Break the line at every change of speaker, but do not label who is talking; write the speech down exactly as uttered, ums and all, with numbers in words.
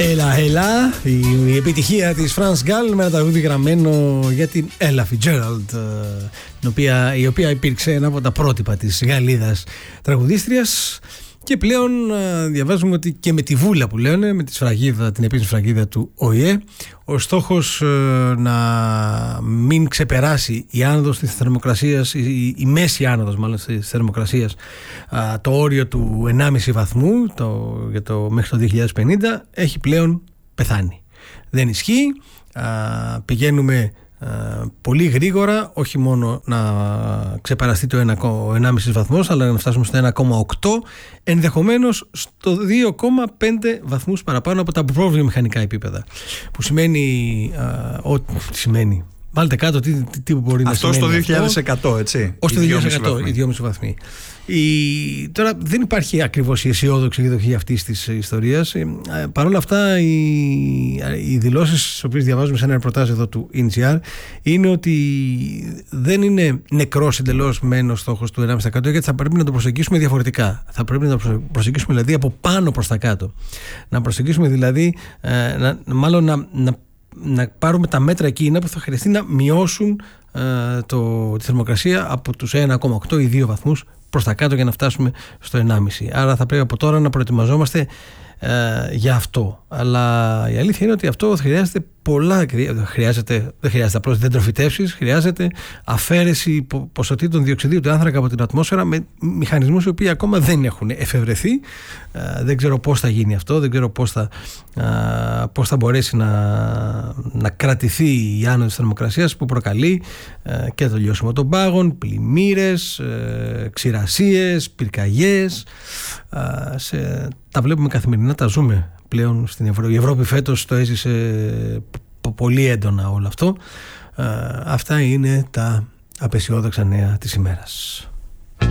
Έλα, έλα, η, η επιτυχία της France Gall με ένα τραγούδι γραμμένο για την Ella Fitzgerald, η οποία, η οποία υπήρξε ένα από τα πρότυπα της Γαλλίδας τραγουδίστριας. Και πλέον διαβάζουμε ότι και με τη βούλα που λένε, με τη σφραγίδα, την επίσημη σφραγίδα του Ο Ε Ε, ο στόχος να μην ξεπεράσει η άνοδος της θερμοκρασίας, η, η μέση άνοδος μάλλον της θερμοκρασίας, το όριο του ενάμιση βαθμού το, για το, μέχρι το δύο χιλιάδες πενήντα, έχει πλέον πεθάνει. Δεν ισχύει, πηγαίνουμε πολύ γρήγορα, όχι μόνο να ξεπεραστεί το ενάμιση βαθμός, αλλά να φτάσουμε στο ένα κόμμα οκτώ, ενδεχομένως στο δύο κόμμα πέντε βαθμούς παραπάνω από τα προβιομηχανικά επίπεδα, που σημαίνει ό,τι σημαίνει. Βάλτε κάτω τι, τι, τι μπορεί
αυτό
να σημαίνει.
Αυτό στο δύο χιλιάδες εκατό, έτσι.
Ως το δύο χιλιάδες εκατό, οι δυόμισι βαθμοί. Η... Τώρα δεν υπάρχει ακριβώς η αισιόδοξη εκδοχή αυτής της ιστορίας. Ε, Παρ' όλα αυτά, οι, οι δηλώσεις τις οποίες διαβάζουμε σε ένα ρεπορτάζ εδώ του Ι Εν Τζι Αρ είναι ότι δεν είναι νεκρός εντελώς μένος στόχος του ενάμιση τοις εκατό, γιατί θα πρέπει να το προσεγγίσουμε διαφορετικά. Θα πρέπει να το προσεγγίσουμε δηλαδή από πάνω προς τα κάτω. Να προσεγγίσουμε δηλαδή, ε, να, μάλλον να, να, να πάρουμε τα μέτρα εκείνα που θα χρειαστεί να μειώσουν ε, το, τη θερμοκρασία από τους ένα κόμμα οκτώ ή δύο βαθμούς προς τα κάτω για να φτάσουμε στο ενάμιση. Άρα θα πρέπει από τώρα να προετοιμαζόμαστε ε, για αυτό. Αλλά η αλήθεια είναι ότι αυτό χρειάζεται πολλά. Χρειάζεται, δεν χρειάζεται απλώς δεντροφυτεύσεις, χρειάζεται αφαίρεση ποσοτήτων διοξιδίου του άνθρακα από την ατμόσφαιρα με μηχανισμούς οι οποίοι ακόμα δεν έχουν εφευρεθεί. Ε, δεν ξέρω πώς θα γίνει αυτό, δεν ξέρω πώς θα, ε, πώς θα μπορέσει να, να κρατηθεί η άνοδος της θερμοκρασίας που προκαλεί ε, και το λιώσιμο των πάγων, πλημμύρες, ε, ξηρασίες, πυρκαγιές. Ε, σε, τα βλέπουμε καθημερινά, τα ζούμε πλέον στην Ευρώπη. Η Ευρώπη φέτος το έζησε πολύ έντονα όλο αυτό. Ε, αυτά είναι τα απεσιόδοξα νέα της ημέρας.